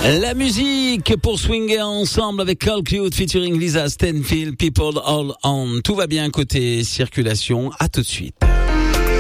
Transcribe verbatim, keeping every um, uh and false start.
La musique pour swinger ensemble avec Carl Cute featuring Lisa Stanfield, People All On. Tout va bien côté circulation. À tout de suite.